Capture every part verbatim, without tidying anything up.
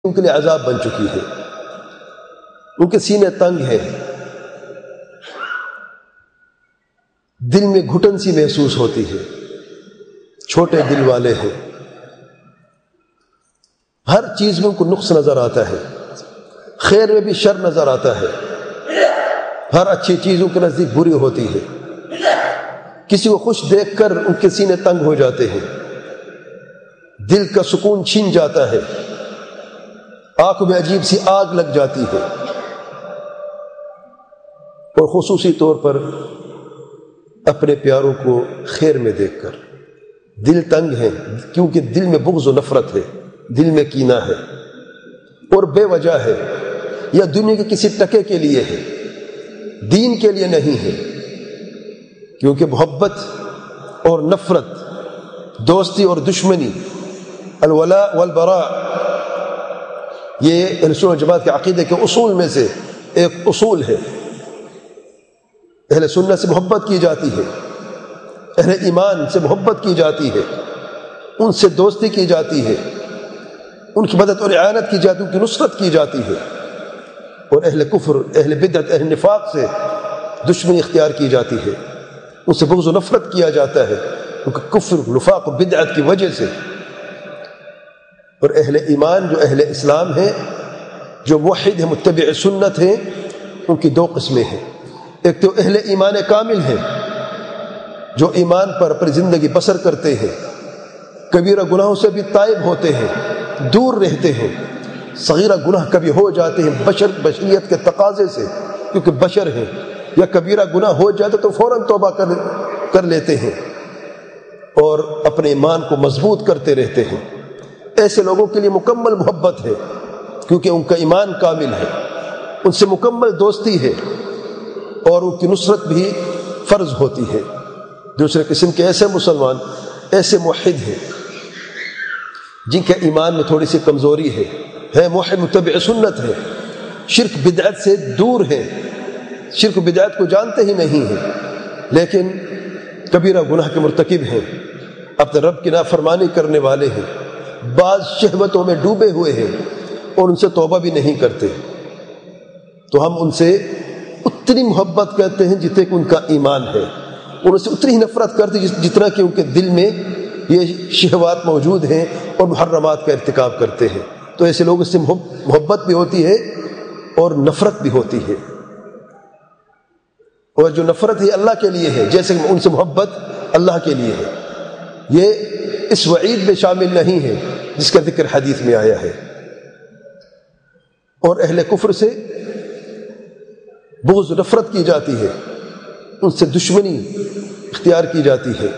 ان کے لیے عذاب بن چکی ہے، ان کے سینے تنگ ہیں، دل میں گھٹن سی محسوس ہوتی ہے، چھوٹے دل والے ہیں، ہر چیز میں ان کو نقص نظر آتا ہے، خیر میں بھی شر نظر آتا ہے، ہر اچھی چیز ان کے نزدیک بری ہوتی ہے، کسی کو خوش دیکھ کر ان کے سینے تنگ ہو جاتے ہیں، دل کا سکون چھین جاتا ہے، آنکھوں میں عجیب سی آگ لگ جاتی ہے، اور خصوصی طور پر اپنے پیاروں کو خیر میں دیکھ کر دل تنگ ہے، کیونکہ دل میں بغض و نفرت ہے، دل میں کینہ ہے، اور بے وجہ ہے، یا دنیا کے کسی ٹکے کے لیے ہے، دین کے لیے نہیں ہے، کیونکہ محبت اور نفرت، دوستی اور دشمنی، الولاء والبراء، یہ اہل سنت والجماعت کے عقیدے کے اصول میں سے ایک اصول ہے۔ اہل سنت سے محبت کی جاتی ہے، اہل ایمان سے محبت کی جاتی ہے، ان سے دوستی کی جاتی ہے، ان کی مدد اور اعانت کی جاتی ہے، ان کی نصرت کی جاتی ہے، اور اہل کفر، اہل بدعت، اہل نفاق سے دشمنی اختیار کی جاتی ہے، ان سے بغض و نفرت کیا جاتا ہے، ان کے کفر، نفاق و بدعت کی وجہ سے۔ اور اہل ایمان جو اہل اسلام ہیں، جو موحد ہیں، متبع سنت ہیں، ان کی دو قسمیں ہیں۔ ایک تو اہل ایمان کامل ہیں، جو ایمان پر اپنی زندگی بسر کرتے ہیں، کبیرہ گناہوں سے بھی تائب ہوتے ہیں، دور رہتے ہیں، صغیرہ گناہ کبھی ہو جاتے ہیں بشر بشریت کے تقاضے سے، کیونکہ بشر ہیں، یا کبیرہ گناہ ہو جاتے تو فوراً توبہ کر کر لیتے ہیں اور اپنے ایمان کو مضبوط کرتے رہتے ہیں۔ ایسے لوگوں کے لیے مکمل محبت ہے، کیونکہ ان کا ایمان کامل ہے، ان سے مکمل دوستی ہے، اور ان کی نصرت بھی فرض ہوتی ہے۔ دوسرے قسم کے ایسے مسلمان، ایسے موحد ہیں جن کے ایمان میں تھوڑی سی کمزوری ہے، ہے موحد متبع سنت ہے، شرک بدعت سے دور ہے، شرک بدعت کو جانتے ہی نہیں ہیں، لیکن کبیرہ گناہ کے مرتکب ہیں، اپنے رب کی نافرمانی کرنے والے ہیں، بعض شہوتوں میں ڈوبے ہوئے ہیں، اور ان سے توبہ بھی نہیں کرتے، تو ہم ان سے اتنی محبت کرتے ہیں جتنے کہ ان کا ایمان ہے، اور ان سے اتنی ہی نفرت کرتے ہیں جتنا کہ ان کے دل میں یہ شہوات موجود ہیں اور محرمات کا ارتکاب کرتے ہیں۔ تو ایسے لوگوں سے محبت بھی ہوتی ہے اور نفرت بھی ہوتی ہے، اور جو نفرت ہے اللہ کے لیے ہے، جیسے کہ ان سے محبت اللہ کے لیے ہے، یہ اس وعید میں شامل نہیں ہے جس کا ذکر حدیث میں آیا ہے۔ اور اہل کفر سے بغض و نفرت کی جاتی ہے، ان سے دشمنی اختیار کی جاتی ہے۔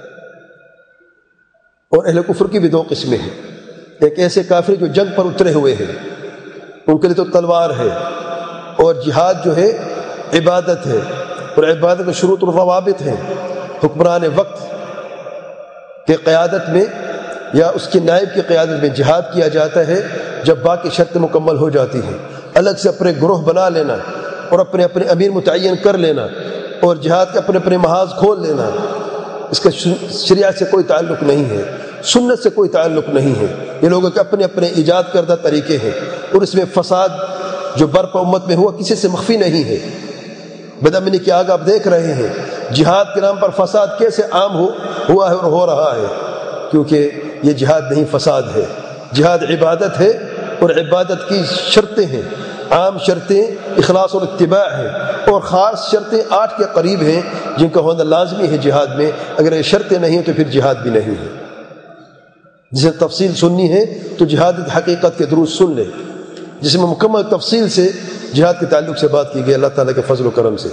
اور اہل کفر کی بھی دو قسمیں ہیں، ایک ایسے کافر جو جنگ پر اترے ہوئے ہیں، ان کے لیے تو تلوار ہے، اور جہاد جو ہے عبادت ہے، اور عبادت میں شروط و ضوابط ہیں، حکمران وقت کے قیادت میں یا اس کے نائب کی قیادت میں جہاد کیا جاتا ہے جب باقی شرطیں مکمل ہو جاتی ہیں، الگ سے اپنے گروہ بنا لینا اور اپنے اپنے امیر متعین کر لینا اور جہاد کے اپنے اپنے محاذ کھول لینا، اس کا شریعت سے کوئی تعلق نہیں ہے، سنت سے کوئی تعلق نہیں ہے، یہ لوگوں کے اپنے اپنے ایجاد کردہ طریقے ہیں، اور اس میں فساد جو برپا امت میں ہوا کسی سے مخفی نہیں ہے۔ بدامنی کی آگ آپ دیکھ رہے ہیں، جہاد کے نام پر فساد کیسے عام ہو ہوا ہے اور ہو رہا ہے، کیونکہ یہ جہاد نہیں، فساد ہے۔ جہاد عبادت ہے، اور عبادت کی شرطیں ہیں، عام شرطیں اخلاص اور اتباع ہیں، اور خاص شرطیں آٹھ کے قریب ہیں جن کا ہونا لازمی ہے جہاد میں، اگر یہ شرطیں نہیں ہیں تو پھر جہاد بھی نہیں ہے۔ جسے تفصیل سننی ہے تو جہاد حقیقت کے دروس سن لے، جس میں مکمل تفصیل سے جہاد کے تعلق سے بات کی گئی اللہ تعالیٰ کے فضل و کرم سے۔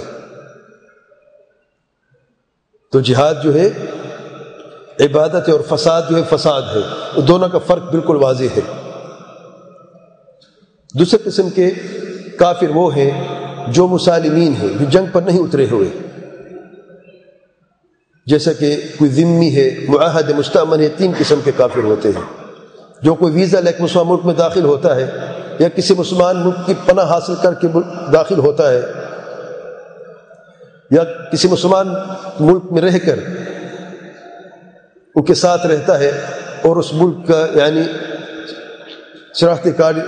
تو جہاد جو ہے عبادت ہے، اور فساد جو ہے فساد ہے، دونوں کا فرق بالکل واضح ہے۔ دوسرے قسم کے کافر وہ ہیں جو مسالمین ہیں، جو جنگ پر نہیں اترے ہوئے، جیسا کہ کوئی ذمی ہے، معاہد مستأمن ہے، تین قسم کے کافر ہوتے ہیں۔ جو کوئی ویزا لے کے مسلمان ملک میں داخل ہوتا ہے، یا کسی مسلمان ملک کی پناہ حاصل کر کے داخل ہوتا ہے، یا کسی مسلمان ملک میں رہ کر ان کے ساتھ رہتا ہے، اور اس ملک کا یعنی شناخت کارڈ